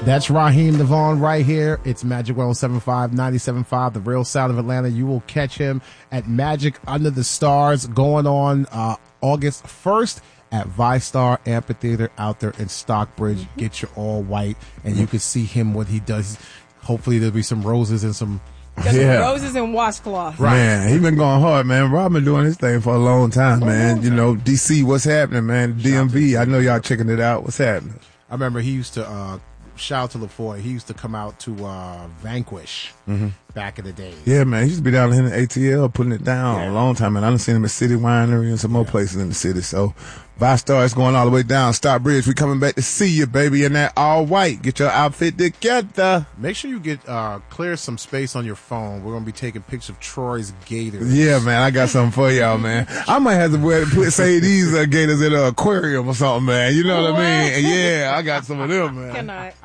That's Raheem Devon right here. It's Magic 107.5, 97.5, the real sound of Atlanta. You will catch him at Magic Under the Stars going on August 1st at ViStar Amphitheater out there in Stockbridge. Get your all white, and you can see him what he does. Hopefully there'll be some roses and some roses and washcloth. Right. Man, he been going hard, man. Rob been doing his thing for a long time, man. You know, DC, what's happening, man? DMV, I know y'all checking it out. What's happening? I remember he used to shout out to LaFoy. He used to come out to Vanquish back in the day. Yeah, man. He used to be down here in the ATL putting it down a long time, man. I done seen him at City Winery and some more places in the city. So, ViStar is going all the way down. Stockbridge, we coming back to see you, baby, in that all white. Get your outfit together. Make sure you get clear some space on your phone. We're going to be taking pictures of Troy's Gators. Yeah, man. I got something for y'all, man. I might have to say these Gators in an aquarium or something, man. You know what I mean? Yeah, I got some of them, man.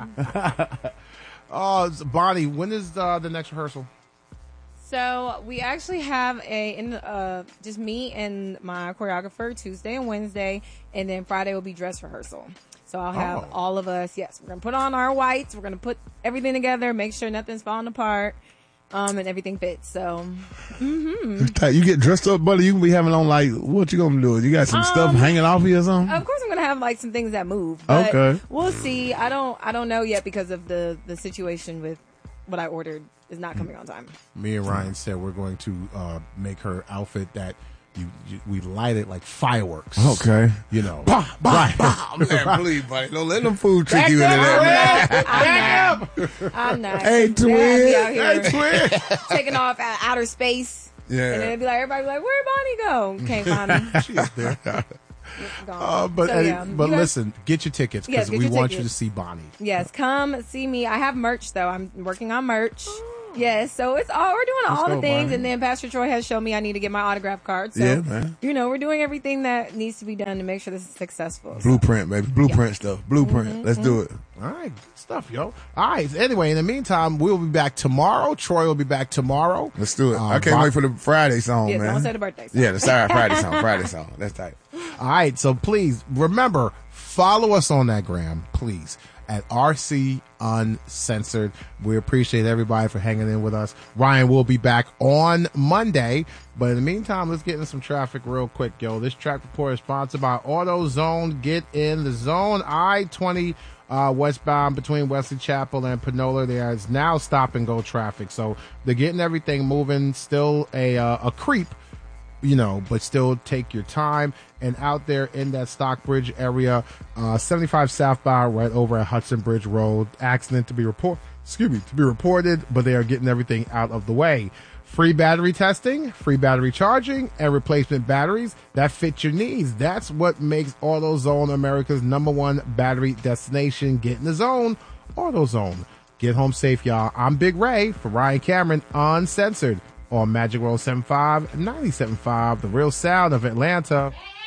Cannot. Bonnie, when is the next rehearsal? So we actually have just me and my choreographer Tuesday and Wednesday, and then Friday will be dress rehearsal. So I'll have all of us. Yes, we're gonna put on our whites. We're gonna put everything together, make sure nothing's falling apart, and everything fits. So, You get dressed up, buddy. You can be having on like what you gonna do? You got some stuff hanging off of you or something? Of course, I'm gonna have like some things that move. But okay, we'll see. I don't know yet because of the situation with what I ordered is not coming on time. Me and Ryan said we're going to make her outfit that we light it like fireworks. Okay. You know. Bah, bah, bah. Man, please, buddy. Don't let them food trick you into that, man. I'm not. Hey, twin. Hey, twin. Taking off outer space. Yeah. And then it'd be like, everybody be like, where'd Bonnie go? Can't find her. She's there. But listen, get your tickets because we want you to see Bonnie. Yes, come see me. I have merch though. I'm working on merch. Yes, so we're doing all the things, Bonnie. And then Pastor Troy has shown me I need to get my autograph card. So, yeah, man. We're doing everything that needs to be done to make sure this is successful. Blueprint, baby. Blueprint stuff. Blueprint. Let's do it. All right, good stuff, yo. All right. Anyway, in the meantime, we'll be back tomorrow. Troy will be back tomorrow. Let's do it. I can't wait for the Friday song, man. Don't say the birthday song. Yeah, the Friday song. Friday song. That's tight. All right, so please remember, follow us on that gram, please, at RC Uncensored. We appreciate everybody for hanging in with us. Ryan will be back on Monday, but in the meantime, let's get into some traffic real quick, yo. This track report is sponsored by AutoZone. Get in the zone. I-20 westbound between Wesley Chapel and Panola. There is now stop and go traffic, so they're getting everything moving. Still a creep, but still take your time. And out there in that Stockbridge area, 75 southbound right over at Hudson Bridge Road. Accident to be reported, but they are getting everything out of the way. Free battery testing, free battery charging, and replacement batteries that fit your needs. That's what makes AutoZone America's #1 battery destination. Get in the zone, AutoZone. Get home safe, y'all. I'm Big Ray for Ryan Cameron, Uncensored, on Magic 107.5, 97.5, the real sound of Atlanta.